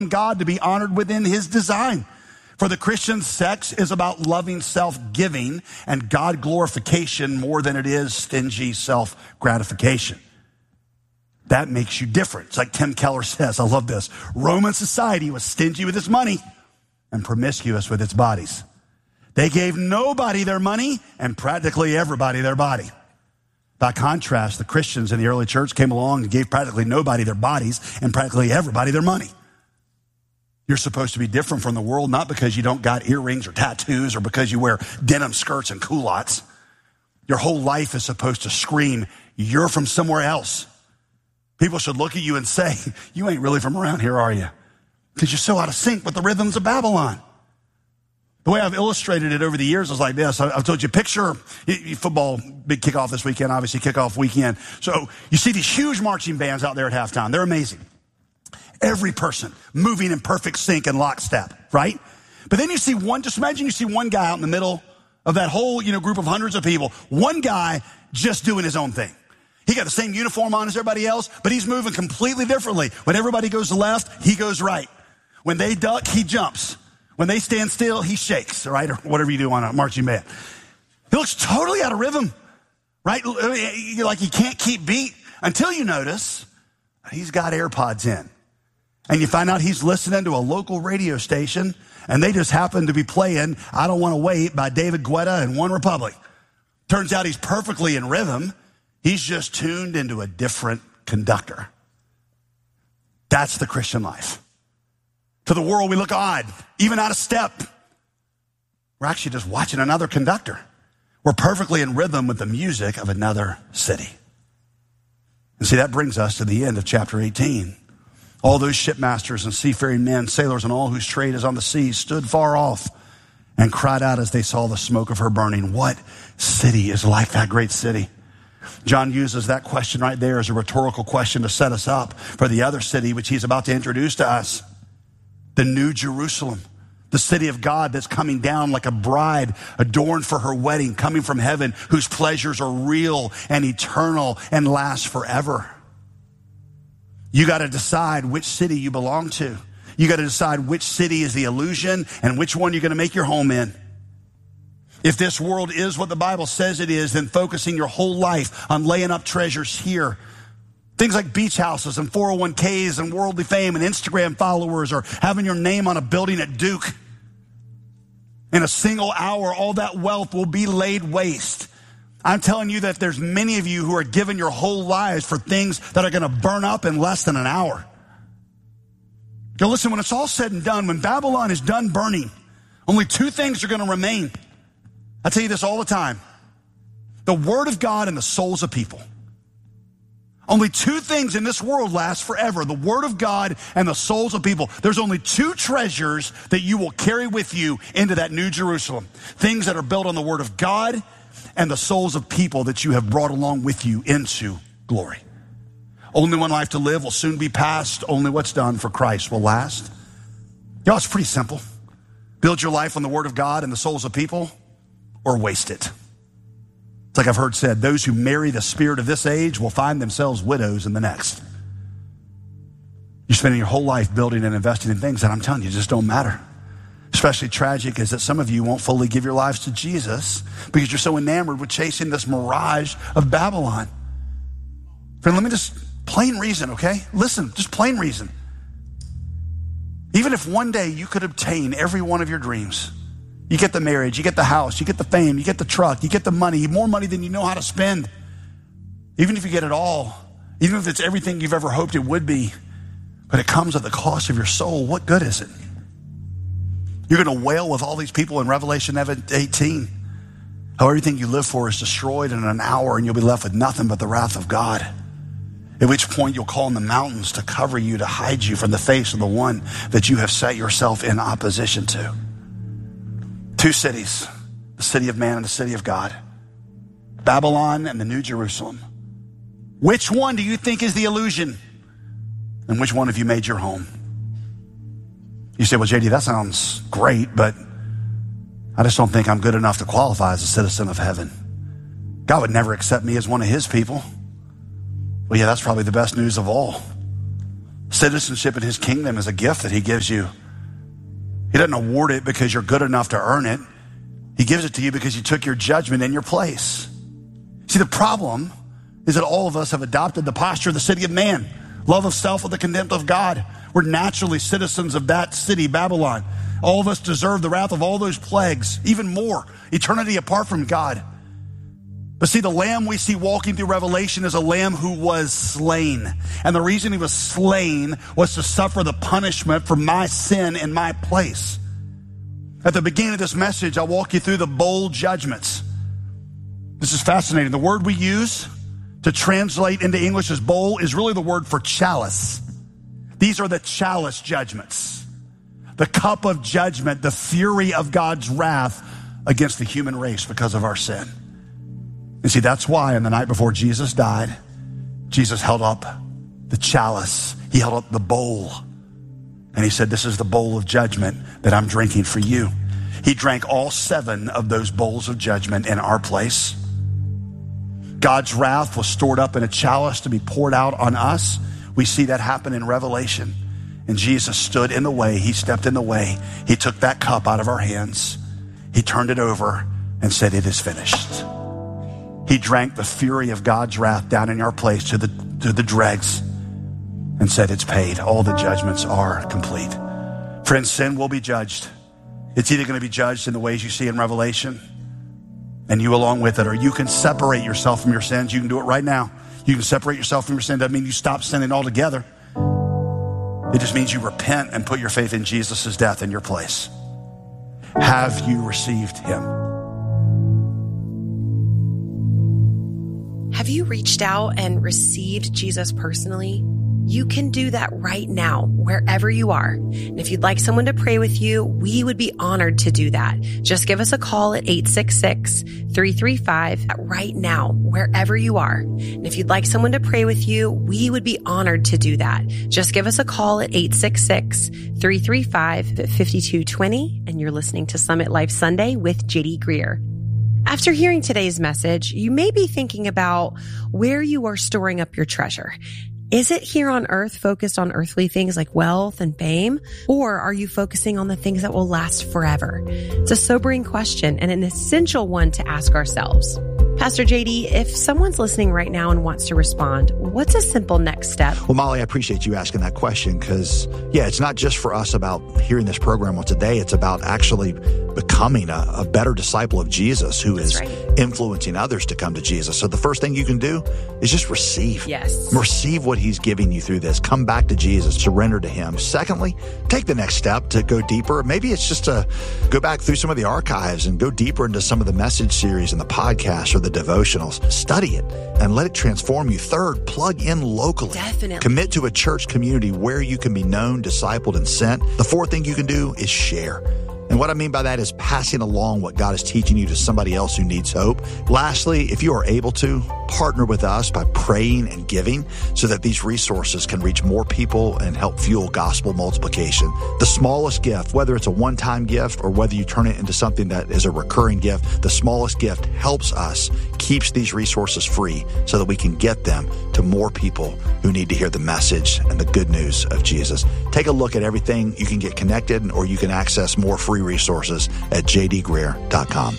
God to be honored within his design. For the Christian, sex is about loving self-giving and God glorification more than it is stingy self-gratification. That makes you different. It's like Tim Keller says, I love this. Roman society was stingy with its money and promiscuous with its bodies. They gave nobody their money and practically everybody their body. By contrast, the Christians in the early church came along and gave practically nobody their bodies and practically everybody their money. You're supposed to be different from the world, not because you don't got earrings or tattoos or because you wear denim skirts and culottes. Your whole life is supposed to scream, you're from somewhere else. People should look at you and say, you ain't really from around here, are you? Because you're so out of sync with the rhythms of Babylon. The way I've illustrated it over the years is like this. I've told you, picture football, big kickoff this weekend, obviously kickoff weekend. So you see these huge marching bands out there at halftime. They're amazing. Every person moving in perfect sync and lockstep, right? But then you see one, just imagine you see one guy out in the middle of that whole, group of hundreds of people. One guy just doing his own thing. He got the same uniform on as everybody else, but he's moving completely differently. When everybody goes left, he goes right. When they duck, he jumps. When they stand still, he shakes, right? Or whatever you do on a marching band. He looks totally out of rhythm, right? Like he can't keep beat until you notice he's got AirPods in. And you find out he's listening to a local radio station, and they just happen to be playing I Don't Want to Wait by David Guetta and One Republic. Turns out he's perfectly in rhythm. He's just tuned into a different conductor. That's the Christian life. To the world, we look odd, even out of step. We're actually just watching another conductor. We're perfectly in rhythm with the music of another city. And see, that brings us to the end of chapter 18. All those shipmasters and seafaring men, sailors, and all whose trade is on the sea stood far off and cried out as they saw the smoke of her burning. What city is like that great city? John uses that question right there as a rhetorical question to set us up for the other city, which he's about to introduce to us. The New Jerusalem, the city of God that's coming down like a bride adorned for her wedding, coming from heaven, whose pleasures are real and eternal and last forever. You got to decide which city you belong to. You got to decide which city is the illusion and which one you're going to make your home in. If this world is what the Bible says it is, then focusing your whole life on laying up treasures here, things like beach houses and 401ks and worldly fame and Instagram followers or having your name on a building at Duke, in a single hour, all that wealth will be laid waste. I'm telling you that there's many of you who are giving your whole lives for things that are going to burn up in less than an hour. Now listen, when it's all said and done, when Babylon is done burning, only two things are going to remain. I tell you this all the time. The word of God and the souls of people. Only two things in this world last forever. The word of God and the souls of people. There's only two treasures that you will carry with you into that New Jerusalem. Things that are built on the word of God and the souls of people that you have brought along with you into glory. Only one life to live will soon be past. Only what's done for Christ will last. It's pretty simple. Build your life on the word of God and the souls of people, or waste it. It's like I've heard said, those who marry the spirit of this age will find themselves widows in the next. You're spending your whole life building and investing in things that I'm telling you just don't matter. Especially tragic is that some of you won't fully give your lives to Jesus because you're so enamored with chasing this mirage of Babylon. Friend, let me just, plain reason, okay? Listen, just plain reason. Even if one day you could obtain every one of your dreams, you get the marriage, you get the house, you get the fame, you get the truck, you get the money, more money than you know how to spend. Even if you get it all, even if it's everything you've ever hoped it would be, but it comes at the cost of your soul, what good is it? You're going to wail with all these people in Revelation 18, how everything you live for is destroyed in an hour and you'll be left with nothing but the wrath of God. At which point you'll call on the mountains to cover you, to hide you from the face of the one that you have set yourself in opposition to. Two cities, the city of man and the city of God. Babylon and the New Jerusalem. Which one do you think is the illusion? And which one have you made your home? You say, well, JD, that sounds great, but I just don't think I'm good enough to qualify as a citizen of heaven. God would never accept me as one of his people. Well, yeah, that's probably the best news of all. Citizenship in his kingdom is a gift that he gives you. He doesn't award it because you're good enough to earn it. He gives it to you because he took your judgment in your place. See, the problem is that all of us have adopted the posture of the city of man, love of self with the contempt of God. We're naturally citizens of that city, Babylon. All of us deserve the wrath of all those plagues, even more, eternity apart from God. But see, the lamb we see walking through Revelation is a lamb who was slain. And the reason he was slain was to suffer the punishment for my sin in my place. At the beginning of this message, I'll walk you through the bowl judgments. This is fascinating. The word we use to translate into English as bowl is really the word for chalice. These are the chalice judgments. The cup of judgment, the fury of God's wrath against the human race because of our sin. And see, that's why on the night before Jesus died, Jesus held up the chalice. He held up the bowl. And he said, this is the bowl of judgment that I'm drinking for you. He drank all 7 of those bowls of judgment in our place. God's wrath was stored up in a chalice to be poured out on us. We see that happen in Revelation. And Jesus stood in the way. He stepped in the way. He took that cup out of our hands. He turned it over and said, it is finished. He drank the fury of God's wrath down in our place to the dregs and said, it's paid. All the judgments are complete. Friends, sin will be judged. It's either going to be judged in the ways you see in Revelation and you along with it, or you can separate yourself from your sins. You can do it right now. You can separate yourself from your sin. Doesn't mean you stop sinning altogether. It just means you repent and put your faith in Jesus' death in your place. Have you received him? Have you reached out and received Jesus personally? You can do that right now, wherever you are. And if you'd like someone to pray with you, we would be honored to do that. Just give us a call at 866-335 right now, wherever you are. And if you'd like someone to pray with you, we would be honored to do that. Just give us a call at 866-335-5220. And you're listening to Summit Life Sunday with JD Greear. After hearing today's message, you may be thinking about where you are storing up your treasure. Is it here on earth focused on earthly things like wealth and fame? Or are you focusing on the things that will last forever? It's a sobering question and an essential one to ask ourselves. Pastor JD, if someone's listening right now and wants to respond, what's a simple next step? Well, Molly, I appreciate you asking that question because, it's not just for us about hearing this program on today. It's about actually becoming a better disciple of Jesus who is influencing others to come to Jesus. So the first thing you can do is just receive. Yes. Receive what he's giving you through this. Come back to Jesus. Surrender to him. Secondly, take the next step to go deeper. Maybe it's just to go back through some of the archives and go deeper into some of the message series and the podcasts or the devotionals. Study it and let it transform you. Third, plug in locally. Definitely. Commit to a church community where you can be known, discipled, and sent. The fourth thing you can do is share. And what I mean by that is passing along what God is teaching you to somebody else who needs hope. Lastly, if you are able to, partner with us by praying and giving so that these resources can reach more people and help fuel gospel multiplication. The smallest gift, whether it's a one-time gift or whether you turn it into something that is a recurring gift, the smallest gift helps us, keeps these resources free so that we can get them to more people who need to hear the message and the good news of Jesus. Take a look at everything. You can get connected or you can access more free resources at jdgreear.com.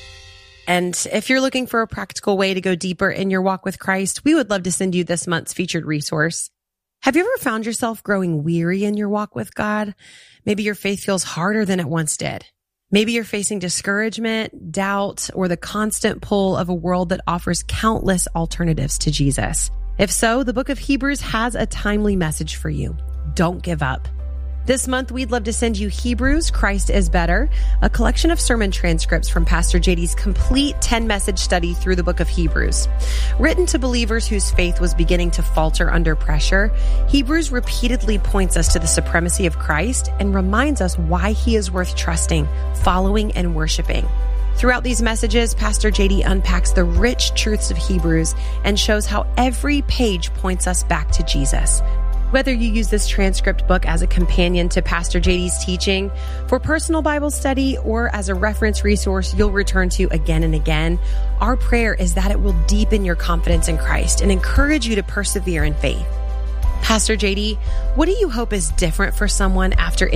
And if you're looking for a practical way to go deeper in your walk with Christ, we would love to send you this month's featured resource. Have you ever found yourself growing weary in your walk with God? Maybe your faith feels harder than it once did. Maybe you're facing discouragement, doubt, or the constant pull of a world that offers countless alternatives to Jesus. If so, the book of Hebrews has a timely message for you. Don't give up. This month, we'd love to send you Hebrews, Christ is Better, a collection of sermon transcripts from Pastor JD's complete 10-message study through the book of Hebrews. Written to believers whose faith was beginning to falter under pressure, Hebrews repeatedly points us to the supremacy of Christ and reminds us why he is worth trusting, following, and worshiping. Throughout these messages, Pastor JD unpacks the rich truths of Hebrews and shows how every page points us back to Jesus. Whether you use this transcript book as a companion to Pastor JD's teaching, for personal Bible study, or as a reference resource you'll return to again and again, our prayer is that it will deepen your confidence in Christ and encourage you to persevere in faith. Pastor JD, what do you hope is different for someone after